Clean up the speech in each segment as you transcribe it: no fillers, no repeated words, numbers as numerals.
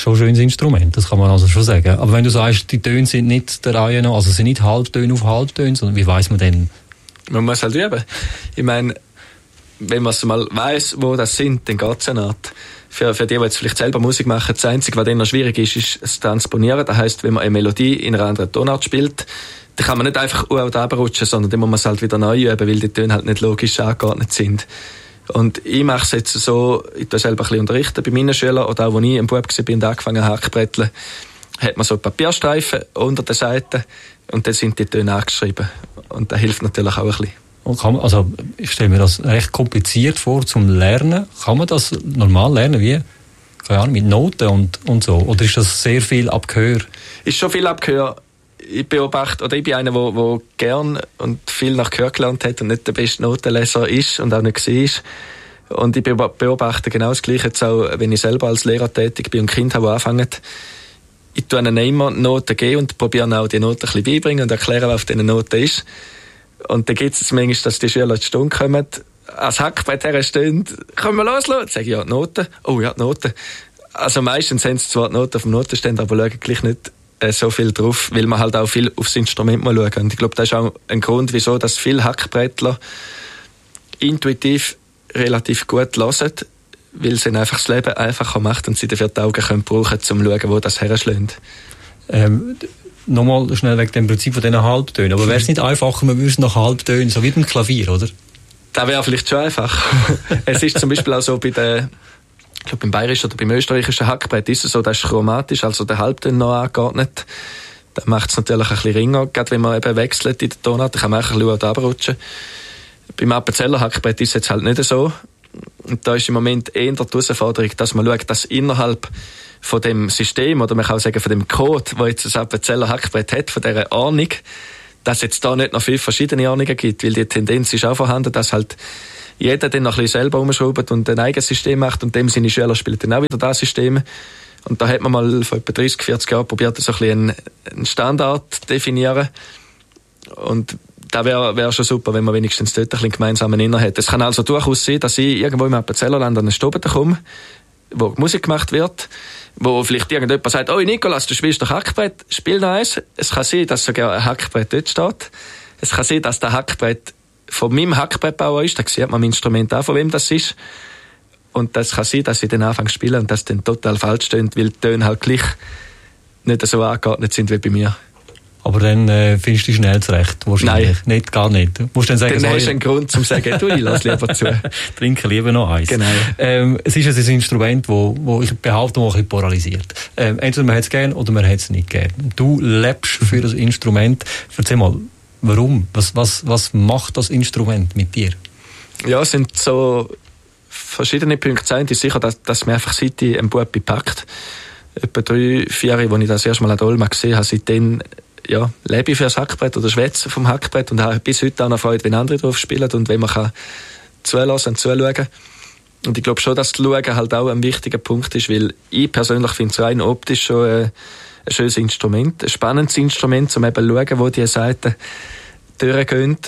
schon ein schönes Instrument, das kann man also schon sagen. Aber wenn du sagst, die Töne sind nicht der Reihe nach, also sind nicht Halbtöne auf Halbtöne, sondern wie weiss man denn? Man muss halt üben. Ich meine, wenn man es mal weiss, wo das sind, dann geht es eine Art. Für die jetzt vielleicht selber Musik machen, das Einzige, was dann noch schwierig ist, ist das Transponieren. Das heisst, wenn man eine Melodie in einer anderen Tonart spielt, dann kann man nicht einfach runterrutschen, sondern dann muss man es halt wieder neu üben, weil die Töne halt nicht logisch angeordnet sind. Und ich mache es jetzt so, ich tue selber ein bisschen unterrichten bei meinen Schülern, oder auch, als ich ein Bub war und angefangen habe Hackbretteln, hat man so Papierstreifen unter der Seite und dann sind die Töne angeschrieben. Und das hilft natürlich auch ein bisschen. Also ich stelle mir das recht kompliziert vor zum Lernen. Kann man das normal lernen, wie? Keine Ahnung, mit Noten und so? Oder ist das sehr viel Abgehör? Ist schon viel Abgehör. Ich beobachte, oder ich bin einer, der gern und viel nach Gehör gelernt hat und nicht der beste Notenleser ist und auch nicht war. Und ich beobachte genau das Gleiche jetzt auch, wenn ich selber als Lehrer tätig bin und Kinder habe, die anfangen. Ich tue ihnen immer Noten geben und probiere auch die Noten ein bisschen beibringen und erklären, was auf diesen Noten ist. Und dann gibt es manchmal, dass die Schüler in die Stunde kommen, als Hackbrett herstehen, können wir loslassen? Sage ich, ja, die Noten. Oh ja, die Noten. Also meistens haben sie zwar die Noten auf dem Notenständer, aber schauen gleich nicht so viel drauf, weil man halt auch viel aufs Instrument mal schauen. Und ich glaube, das ist auch ein Grund, wieso dass viele Hackbrettler intuitiv relativ gut hören, weil es ihnen einfach das Leben einfacher macht und sie dafür die Augen können brauchen, um zu schauen, wo das herschlägt. Nochmal schnell wegen dem Prinzip von diesen Halbtönen. Aber wäre es nicht einfacher, man würde es nach Halbtönen, so wie beim Klavier, oder? Das wäre vielleicht schon einfach. Es ist zum Beispiel auch so bei den, ich glaube beim bayerischen oder beim österreichischen Hackbrett ist es so, das ist chromatisch, also der Halbton noch angeordnet. Das macht es natürlich ein bisschen ringer, gerade wenn man eben wechselt in der Tonart, dann kann man auch ein bisschen runterrutschen. Beim Appenzeller Hackbrett ist es jetzt halt nicht so. Und da ist im Moment eher die Herausforderung, dass man schaut, dass innerhalb von dem System, oder man kann auch sagen von dem Code, wo jetzt das Appenzeller Hackbrett hat, von dieser Ahnung, dass es jetzt da nicht noch 5 verschiedene Ahnungen gibt, weil die Tendenz ist auch vorhanden, dass halt jeder dann noch ein bisschen selber umschraubt und ein eigenes System macht und dem seine Schüler spielen dann auch wieder das System. Und da hat man mal vor etwa 30, 40 Jahren probiert, so ein bisschen einen Standard zu definieren. Und da wäre schon super, wenn man wenigstens dort ein bisschen gemeinsamen Nenner hat. Es kann also durchaus sein, dass ich irgendwo im Appenzellerland an einen Stoben komme, wo Musik gemacht wird, wo vielleicht irgendjemand sagt, oh Nikolas, du spielst doch Hackbrett, spiel noch eins. Es kann sein, dass sogar ein Hackbrett dort steht. Es kann sein, dass der Hackbrett von meinem Hackbrettbauer ist, da sieht man am Instrument auch, von wem das ist. Und das kann sein, dass ich dann anfange zu spielen und das dann total falsch steht, weil die Töne halt gleich nicht so angeordnet sind wie bei mir. Aber dann findest du dich schnell zurecht, wahrscheinlich. Nein. Nicht, gar nicht. Du musst dann sagen, dann hast du einen Grund, zum zu sagen, du, ich lass lieber zu. Trinke lieber noch eins. Genau. Es ist ein Instrument, wo ich behaupte, ein bisschen polarisiert. Entweder man hat es gern oder man hat es nicht gern. Du lebst für das Instrument. Erzähl mal, warum? Was macht das Instrument mit dir? Ja, es sind so verschiedene Punkte. Das eine ist sicher, dass mir einfach seit ich einen Bub packt. Etwa 3-4 Jahre, als ich das erste Mal an der Olma gesehen habe, seitdem lebe ich für das Hackbrett oder schwätze vom Hackbrett und habe bis heute auch noch Freude, wenn andere drauf spielen und wenn man kann zulassen und zuschauen. Und ich glaube schon, dass das Schauen halt auch ein wichtiger Punkt ist, weil ich persönlich finde es rein optisch schon ein schönes Instrument, ein spannendes Instrument, um eben zu schauen, wo die Seiten durchgehen.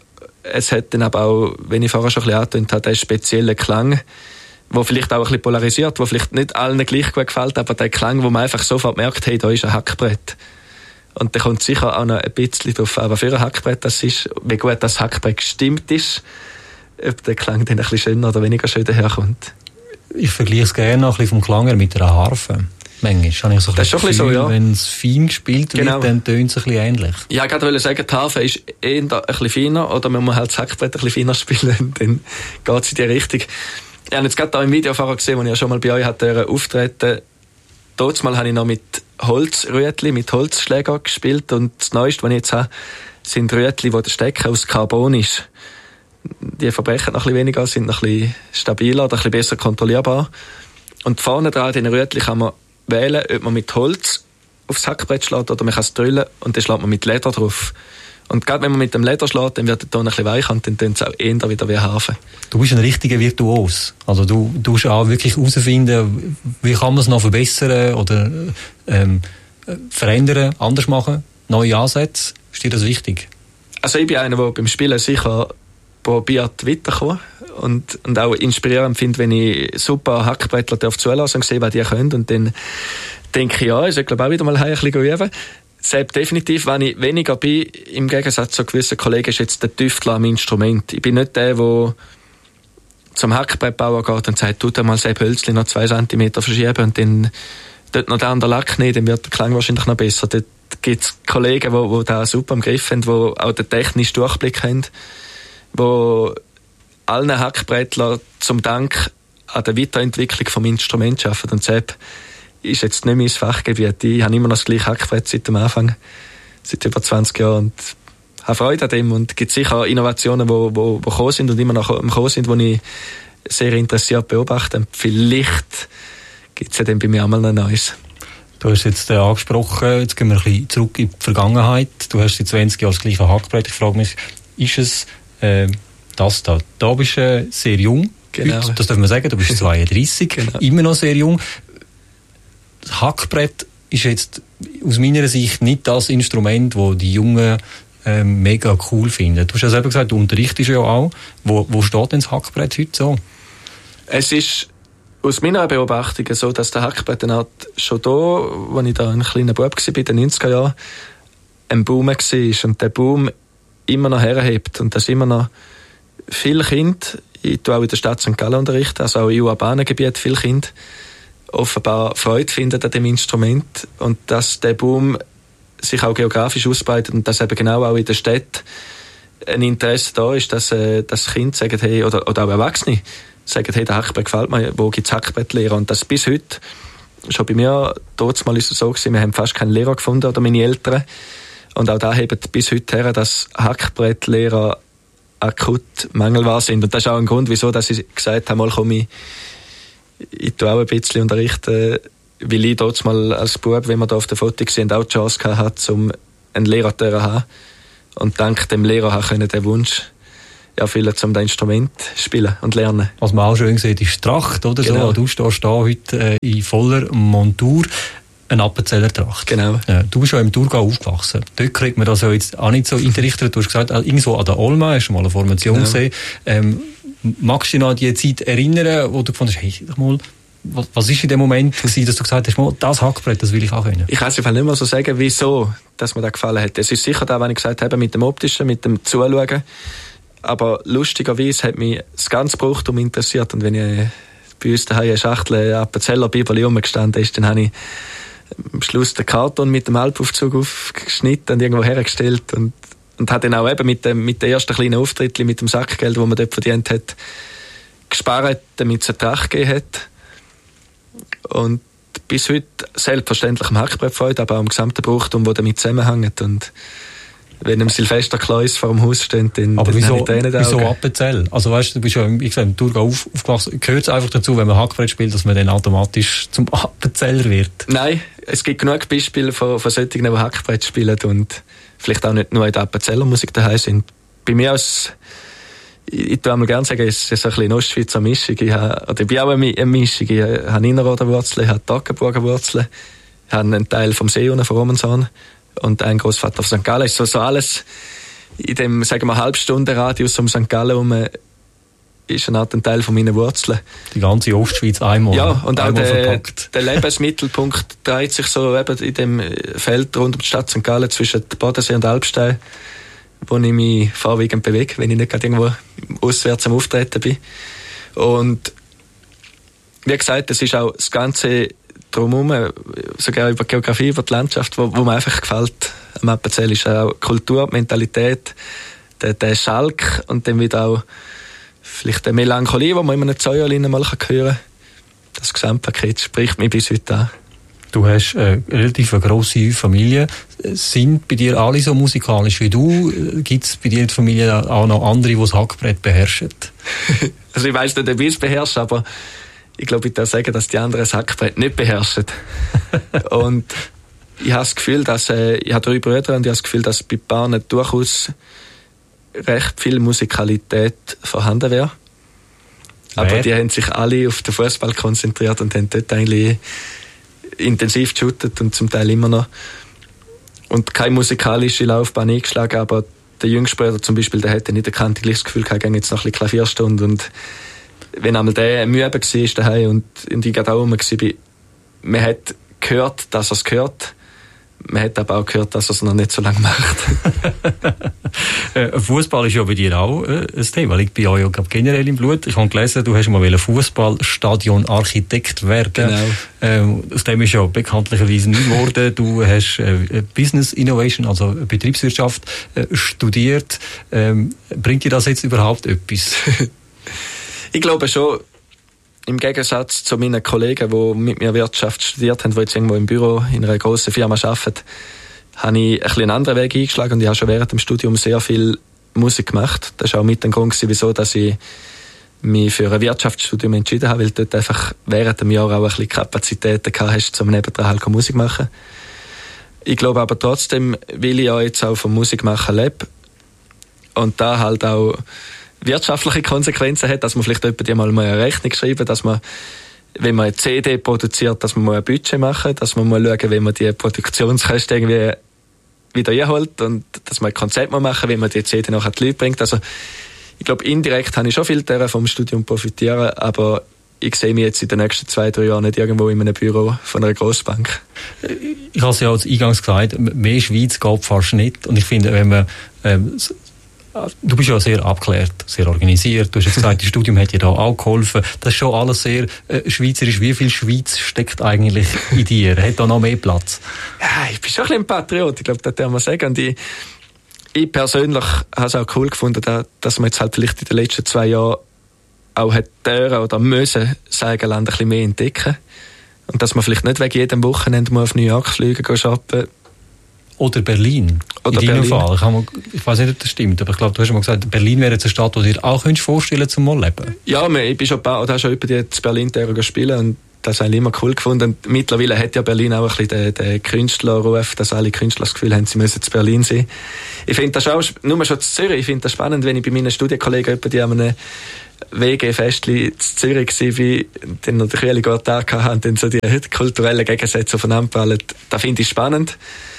Es hat dann aber auch, wenn ich vorher schon ein bisschen angetönt habe, einen speziellen Klang, der vielleicht auch ein bisschen polarisiert, der vielleicht nicht allen gleich gut gefällt, aber der Klang, wo man einfach sofort merkt, hey, da ist ein Hackbrett. Und da kommt sicher auch noch ein bisschen drauf an, was für ein Hackbrett das ist, wie gut das Hackbrett gestimmt ist, ob der Klang dann ein bisschen schöner oder weniger schön daherkommt. Ich vergleiche es gerne noch ein bisschen vom Klang her mit einer Harfe. Manchmal habe ich so ein bisschen so, ja. Wenn es fein gespielt wird, dann tönt es ein bisschen ähnlich. Ja, ich wollte sagen, die Harfe ist eher ein bisschen feiner, oder wenn man halt das Hackbrett ein bisschen feiner spielen, dann geht es in die Richtung. Ich habe jetzt gerade auch im Video vorher gesehen, wo ich ja schon mal bei euch hatte, auftreten. Dort mal habe ich noch mit Holzrüetli, mit Holzschläger gespielt und das Neueste, was ich jetzt habe, sind Rüetli, wo der Stecker aus Carbon ist. Die verbrechen noch ein bisschen weniger, sind noch ein bisschen stabiler oder ein bisschen besser kontrollierbar. Und vorne dran, in den Rüetli, kann man wählen, ob man mit Holz aufs Hackbrett schlägt oder man kann es drüllen und dann schlägt man mit Leder drauf. Und gerade wenn man mit dem Leder schlägt, dann wird der Ton ein bisschen weicher und dann tönt es auch eher wieder wie Harfe. Du bist ein richtiger Virtuos. Also du musst auch wirklich herausfinden, wie kann man es noch verbessern oder verändern, anders machen, neue Ansätze. Ist dir das wichtig? Also ich bin einer, der beim Spielen sicher probiert weiterzukommen und auch inspirierend finde, wenn ich super Hackbrettler zulassen und sehe, was die können. Und dann denke ich, ja, ich glaube auch wieder mal ein bisschen üben. Selbst definitiv, wenn ich weniger bin, im Gegensatz zu gewissen Kollegen, ist jetzt der Tüftler am Instrument. Ich bin nicht der zum Hackbrettbauer geht und sagt, tut mal das Hölzchen noch 2 cm verschieben und dann dort noch der Lack nehmen, dann wird der Klang wahrscheinlich noch besser. Dort gibt es Kollegen, die da super im Griff haben, die auch den technischen Durchblick haben, die allen Hackbrettlern zum Dank an der Weiterentwicklung vom Instrument arbeiten. Und selbst ist jetzt nicht mein Fachgebiet. Ich habe immer noch das gleiche Hackbrett seit dem Anfang, seit über 20 Jahren und habe Freude an dem. Und es gibt sicher Innovationen, die gekommen sind und immer noch gekommen sind, die ich sehr interessiert beobachte. Und vielleicht gibt es ja dann bei mir einmal noch Neues. Du hast jetzt angesprochen, jetzt gehen wir ein bisschen zurück in die Vergangenheit. Du hast seit 20 Jahren das gleiche Hackbrett. Ich frage mich, ist es das da? Da bist du sehr jung. Genau. Heute, das darf man sagen, du bist 32, genau. Immer noch sehr jung. Das Hackbrett ist jetzt aus meiner Sicht nicht das Instrument, das die Jungen mega cool finden. Du hast ja selber gesagt, du unterrichtest ja auch. Wo steht denn das Hackbrett heute so? Es ist aus meiner Beobachtung so, dass der Hackbrett schon da, als ich da ein kleiner Bub war, in den 90er Jahren, ein Boom war und der Boom immer noch herhebt und dass immer noch viele Kinder, ich tue auch in der Stadt St. Gallen unterrichten, also auch in urbanen Gebieten viele Kinder, offenbar Freude finden an dem Instrument und dass der Boom sich auch geografisch ausbreitet und dass eben genau auch in der Stadt ein Interesse da ist, dass Kinder sagen, hey, oder auch Erwachsene sagen, hey, der Hackbrett gefällt mir, wo gibt es Hackbrettlehrer? Und das bis heute, schon bei mir, dort mal ist es so gewesen, wir haben fast keinen Lehrer gefunden, oder meine Eltern. Und auch da hebt bis heute her, dass Hackbrettlehrer akut mangelbar sind. Und das ist auch ein Grund, wieso dass ich gesagt habe, mal komm ich tue auch ein bisschen unterrichten, weil ich dort mal als Bub, wenn wir da auf der Foto sehen, auch die Chance hatte, um einen Lehrer zu haben. Und dank dem Lehrer können den Wunsch erfüllen, um das Instrument zu spielen und lernen. Was man auch schön sieht, ist die Tracht, oder genau. So. Du stehst da heute in voller Montur, eine Appenzeller Tracht. Genau. Du bist ja im Thurgau aufgewachsen. Dort kriegt man das ja jetzt auch nicht so eingerichtet. Du hast gesagt, irgendwo an der Olma, hast du mal eine Formation gesehen. Magst du dich noch an die Zeit erinnern, wo du gefunden hast, hey, mal, was war in dem Moment gewesen, dass du gesagt hast, das Hackbrett, das will ich auch können? Ich kann es nicht mehr so sagen, wieso dass mir das gefallen hat. Es ist sicher da, wenn ich gesagt habe, mit dem Optischen, mit dem Zuschauen. Aber lustigerweise hat mich das ganze Brauchtum interessiert. Und wenn ich bei uns daheim eine Schachtel Appenzeller Bibeli rumgestanden ist, dann habe ich am Schluss den Karton mit dem Alpaufzug aufgeschnitten und irgendwo hergestellt und hat dann auch eben mit dem ersten kleinen Auftritt, mit dem Sackgeld, das man dort verdient hat, gespart, damit es eine Tracht gegeben hat. Und bis heute selbstverständlich am Hackbrett Freude, aber auch am gesamten Brauchtum, das damit zusammenhängt. Und wenn im Silvesterkleus vor dem Haus steht, dann aber wieso Appenzell? Also weißt du bist ja im Thurgau aufgewachsen. Gehört es einfach dazu, wenn man Hackbrett spielt, dass man dann automatisch zum Appenzeller wird? Nein, es gibt genug Beispiele von solchen, die Hackbrett spielen und vielleicht auch nicht nur in der Appenzeller Musik daheim sind. Bei mir ich würde einmal gerne sagen, es ist ein bisschen Ostschweizer Mischung. Ich bin auch eine Mischung. Ich habe Innerrhoder Wurzeln, ich habe Toggenburger Wurzeln, ich habe einen Teil vom See unten, von Romanshorn und einen Großvater von St. Gallen. So alles in dem, sagen wir, Halbstundenradius um St. Gallen herum ist ein Teil von meinen Wurzeln. Die ganze Ostschweiz einmal. Ja, und auch der Lebensmittelpunkt dreht sich so eben in dem Feld rund um die Stadt St. Gallen zwischen Bodensee und Alpstein, wo ich mich vorwiegend bewege, wenn ich nicht gerade irgendwo auswärts am Auftreten bin. Und wie gesagt, es ist auch das Ganze drumherum, sogar über Geografie, über die Landschaft, wo mir einfach gefällt. Am Appenzell ist auch Kultur, die Mentalität, der Schalk und dann wieder auch vielleicht eine Melancholie, die man immer nicht Säuerlein mal hören kann. Das Gesamtpaket spricht mich bis heute an. Du hast eine relativ grosse Familie. Sind bei dir alle so musikalisch wie du? Gibt es bei dir in der Familie auch noch andere, die das Hackbrett beherrschen? Also ich weiss nicht, ob ich es beherrsche, aber ich glaube, ich darf sagen, dass die anderen das Hackbrett nicht beherrschen. Und ich habe das Gefühl, dass ich habe 3 Brüder und ich habe das Gefühl, dass bei Bahnen durchaus recht viel Musikalität vorhanden wäre. Aber die haben sich alle auf den Fußball konzentriert und haben dort eigentlich intensiv geshootet und zum Teil immer noch. Und keine musikalische Laufbahn eingeschlagen, aber der jüngste Bruder zum Beispiel, der hätte nicht erkannt, ich das Gefühl gehabt, ich gehe jetzt noch ein bisschen Klavierstunde. Und wenn einmal der müde war daheim und ich gerade auch rum war, man hat gehört, dass er es gehört. Man hat aber auch gehört, dass er es noch nicht so lange macht. Fußball ist ja bei dir auch ein Thema. Liegt bei euch auch generell im Blut. Ich habe gelesen, du hast mal Fußballstadion-Architekt werden. Genau. Aus dem ist ja bekanntlicherweise nicht geworden. Du hast Business Innovation, also Betriebswirtschaft, studiert. Bringt dir das jetzt überhaupt etwas? Ich glaube schon. Im Gegensatz zu meinen Kollegen, die mit mir Wirtschaft studiert haben, die jetzt irgendwo im Büro in einer grossen Firma arbeiten, habe ich ein bisschen einen anderen Weg eingeschlagen und ich habe schon während dem Studium sehr viel Musik gemacht. Das war auch mit dem Grund, wieso dass ich mich für ein Wirtschaftsstudium entschieden habe, weil du dort einfach während dem Jahr auch ein bisschen Kapazitäten gehabt hast, um nebendran halt Musik zu machen. Ich glaube aber trotzdem, weil ich ja jetzt auch vom Musikmachen lebe und da halt auch wirtschaftliche Konsequenzen hat, dass man vielleicht jemand mal eine Rechnung schreiben, dass man, wenn man eine CD produziert, dass man mal ein Budget machen, dass man mal schauen, wie man die Produktionskosten irgendwie wieder einholt und dass man ein Konzept mal machen, wie man die CD nachher die Leute bringt. Also ich glaube, indirekt habe ich schon viel vom Studium profitieren, aber ich sehe mich jetzt in den nächsten 2-3 Jahren nicht irgendwo in einem Büro von einer Grossbank. Ich habe es ja als eingangs gesagt, mehr Schweiz geht fast nicht. Und ich finde, wenn man du bist ja sehr abgeklärt, sehr organisiert. Du hast jetzt gesagt, das Studium hat dir da auch geholfen. Das ist schon alles sehr schweizerisch. Wie viel Schweiz steckt eigentlich in dir? Hat da noch mehr Platz? Ja, ich bin schon ein bisschen ein Patriot. Ich glaube, das kann man sagen. Und ich persönlich habe es auch cool gefunden, dass man jetzt halt vielleicht in den letzten 2 Jahren auch hat dürfen oder müssen Sägeland ein bisschen mehr entdecken. Und dass man vielleicht nicht wegen jedem Wochenende mal auf New York fliegen gehen shoppen. Oder Berlin. Oder in deinem Berlin. Fall. Ich weiß nicht, ob das stimmt, aber ich glaube, du hast mal gesagt, Berlin wäre jetzt eine Stadt, die du dir auch vorstellen könntest, zum mal leben. Ja, ich bin schon in Berlin spielen und das habe ich immer cool gefunden. Und mittlerweile hat ja Berlin auch ein bisschen den Künstlerruf, dass alle Künstler das Gefühl haben, sie müssen zu Berlin sein. Ich finde das auch, nur schon zu Zürich, ich finde das spannend, wenn ich bei meinen Studienkollegen die an einem WG-Festli zu Zürich war, wie dann noch den kühlen Tag hatten und dann so die kulturellen Gegensätze aufeinanderprallen. Das finde ich spannend.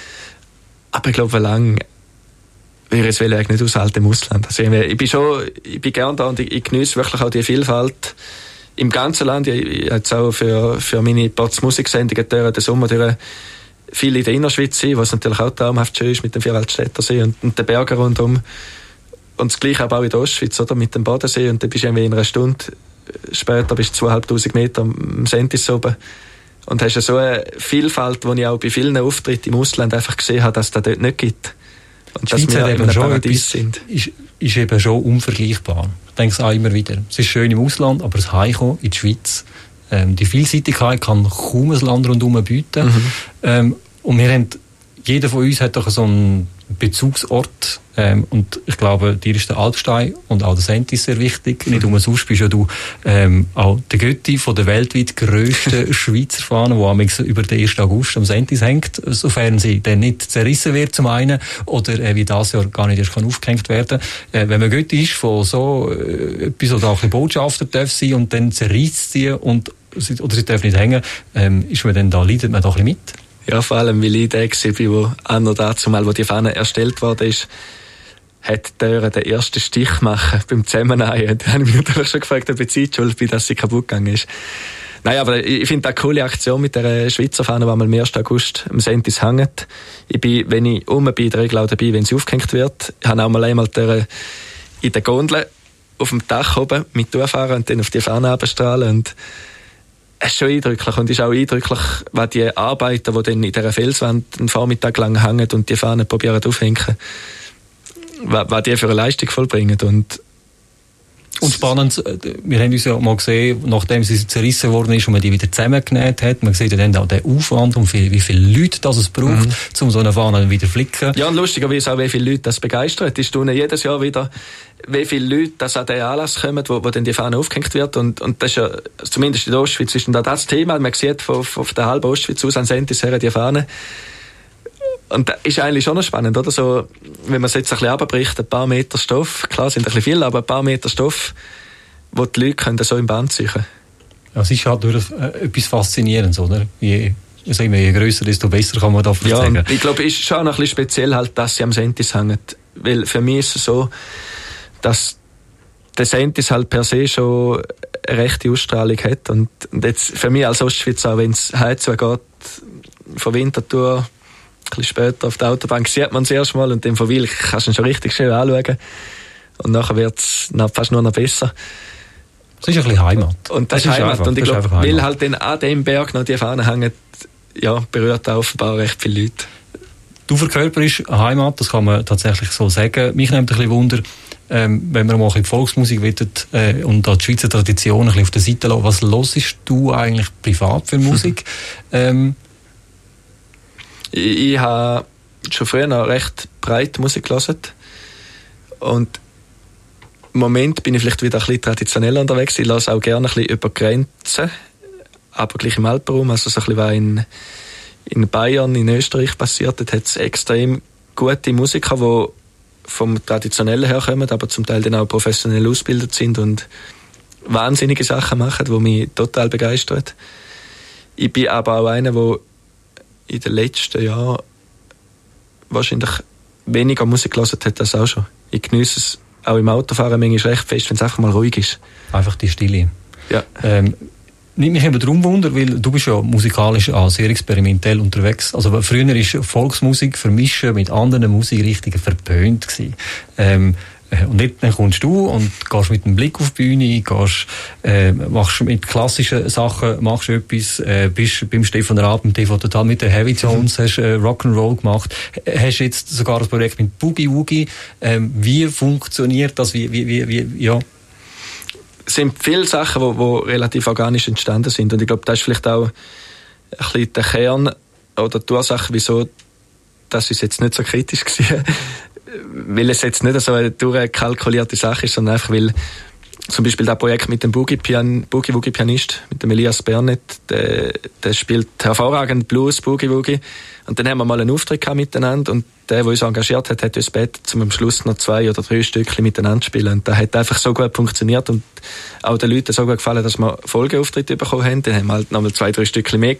Aber ich glaube, lang wäre es eigentlich nicht aushalten im Ausland. Also ich bin gerne da und ich genieße wirklich auch die Vielfalt im ganzen Land. Ich jetzt auch für meine Musiksendungen den Sommer durch viel in der Innerschweiz sein, was natürlich auch traumhaft schön ist mit dem Vierwaldstättersee und den Bergen rundum. Und das Gleiche aber auch in der Ostschweiz, oder? Mit dem Bodensee. Und dann bist du irgendwie in einer Stunde später bist du 2500 Meter am Sentis oben. Und hast so eine Vielfalt, die ich auch bei vielen Auftritten im Ausland einfach gesehen habe, dass es das dort nicht gibt. Und die Schweiz dass wir eben in einem schon Paradies sind. Ist eben schon unvergleichbar. Ich denke es auch immer wieder. Es ist schön im Ausland, aber das Heimkommen in die Schweiz, die Vielseitigkeit kann kaum ein Land rundherum bieten. Und jeder von uns hat doch so einen Bezugsort. Und ich glaube, dir ist der Alpstein und auch der Sentis sehr wichtig. Nicht umsonst bist ja du auch der Götti von der weltweit grössten Schweizer Fahne, die am über den 1. August am Sentis hängt, sofern sie dann nicht zerrissen wird zum einen oder wie das Jahr gar nicht erst aufgehängt werden kann. Wenn man Götti ist von so etwas oder auch ein bisschen Botschafter darf sein und dann zerreißt sie oder sie darf nicht hängen, ist man dann da, leidet man da ein bisschen mit? Ja, vor allem, weil ich der war, wo an oder dazu mal, wo die Fahne erstellt worden ist, hat der den ersten Stich machen beim Zusammenhängen. Da habe ich mich natürlich schon gefragt, ob ich Zeit schuld bin, dass sie kaputt gegangen ist. Nein, aber ich finde das eine coole Aktion mit der Schweizer Fahne, die am 1. August am Sentis hängt. Ich bin, wenn ich bin, in der Regel auch dabei, wenn sie aufgehängt wird. Ich habe auch mal einmal in der Gondel auf dem Dach oben mit durchfahren und dann auf die Fahne abstrahlen und es ist schon eindrücklich und es ist auch eindrücklich, was die Arbeiter, die dann in dieser Felswand einen Vormittag lang hängen und die Fahne probieren aufhängen, was die für eine Leistung vollbringen. Und spannend, wir haben uns ja mal gesehen, nachdem sie zerrissen worden ist und man die wieder zusammengenäht hat, man sieht ja dann auch den Aufwand und wie viele Leute das es braucht, um so eine Fahne wieder zu flicken. Ja, und lustigerweise auch, wie viele Leute das begeistert. Ich staune jedes Jahr wieder, wie viele Leute das an den Anlass kommen, wo dann die Fahne aufgehängt wird. Und das ist ja, zumindest in der Ostschweiz, ist dann das Thema. Man sieht von der halben Ostschweiz aus an Sentis her die Fahne. Und das ist eigentlich schon noch spannend, oder? So, wenn man es jetzt ein bisschen runterbricht, ein paar Meter Stoff, klar sind ein bisschen viel, aber ein paar Meter Stoff, wo die Leute können so im Band sichern. Ja, es ist halt durch etwas Faszinierendes, oder? Je grösser, desto besser kann man da sagen. Ja, ich glaube, es ist schon noch ein bisschen speziell, halt, dass sie am Sentis hängen. weil für mich ist es so, dass der Sentis halt per se schon eine rechte Ausstrahlung hat und jetzt für mich als Ostschweizer, auch wenn es heimzu geht, von Winterthur ein bisschen später auf der Autobahn sieht man es erst mal und dann von Wil kannst du ihn schon richtig schön anschauen und nachher wird es fast nur noch besser. Das ist ein bisschen Heimat. Und das ist Heimat. Und ich glaube, weil halt dann an dem Berg noch die Fahne hängen, ja, berührt auch offenbar recht viele Leute. Du verkörperst Heimat, das kann man tatsächlich so sagen. Mich nimmt ein bisschen Wunder, wenn wir mal in die Volksmusik wollen, und da die Schweizer Tradition ein bisschen auf der Seite lassen. Was hörst du eigentlich privat für Musik? Ich habe schon früher noch recht breit Musik gehört. Und im Moment bin ich vielleicht wieder ein bisschen traditionell unterwegs. Ich lasse auch gerne ein bisschen über Grenzen, aber gleich im Alpenraum. Also so ein bisschen, was in Bayern, in Österreich passiert, dort hat es extrem gute Musiker, die vom Traditionellen her kommen, aber zum Teil dann auch professionell ausgebildet sind und wahnsinnige Sachen machen, die mich total begeistert. Ich bin aber auch einer, der in den letzten Jahren wahrscheinlich weniger Musik gehört hat als auch schon. Ich genieße es auch im Autofahren manchmal recht fest, wenn es einfach mal ruhig ist. Einfach die Stille. Ja. Nimmt mich eben darum Wunder, weil du bist ja musikalisch auch sehr experimentell unterwegs. Also früher ist Volksmusik vermischen mit anderen Musikrichtungen verpönt gewesen. Und jetzt dann kommst du und gehst mit dem Blick auf die Bühne, machst mit klassischen Sachen, machst etwas, bist beim Stefan Raab, mit TV Total, mit den Heavy Tones, hast Rock'n'Roll gemacht, hast jetzt sogar das Projekt mit Boogie Woogie. Wie funktioniert das? Ja? Es sind viele Sachen, die relativ organisch entstanden sind. Und ich glaube, das ist vielleicht auch ein bisschen der Kern oder die Ursache, wieso das ist jetzt nicht so kritisch war. Weil es jetzt nicht so eine durchkalkulierte Sache ist, sondern einfach, weil zum Beispiel das Projekt mit dem Boogie-Woogie-Pianist, mit dem Elias Bernet, der spielt hervorragend Blues, Boogie-Woogie. Und dann haben wir mal einen Auftritt gehabt miteinander und der uns engagiert hat, hat uns gebeten, zum Schluss noch 2 oder 3 Stückchen miteinander zu spielen. Und das hat einfach so gut funktioniert und auch den Leuten so gut gefallen, dass wir Folgeauftritte bekommen haben. Dann haben wir halt noch mal 2, 3 Stückchen mehr